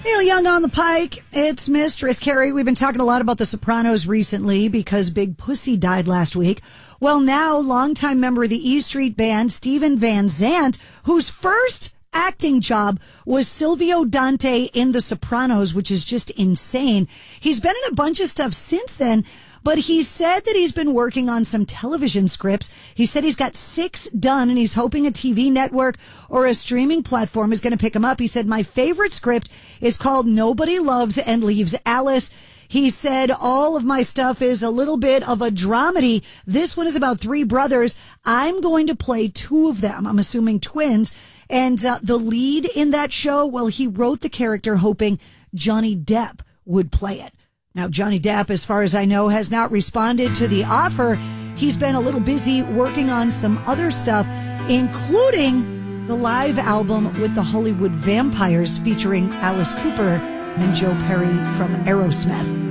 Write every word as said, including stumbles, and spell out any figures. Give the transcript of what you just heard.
Neil Young on the pike. It's Mistress Carrie. We've been talking a lot about The Sopranos recently because Big Pussy died last week. Well, now, longtime member of the E Street Band, Steven Van Zandt, whose first acting job was Silvio Dante in The Sopranos, which is just insane. He's been in a bunch of stuff since then, but he said that he's been working on some television scripts. He said he's got six done, and he's hoping a T V network or a streaming platform is going to pick him up. He said, my favorite script is called Nobody Loves and Leaves Alice. He said, all of my stuff is a little bit of a dramedy. This one is about three brothers. I'm going to play two of them. I'm assuming twins. And uh, the lead in that show, well, he wrote the character hoping Johnny Depp would play it. Now, Johnny Depp, as far as I know, has not responded to the offer. He's been a little busy working on some other stuff, including the live album with the Hollywood Vampires featuring Alice Cooper and Joe Perry from Aerosmith.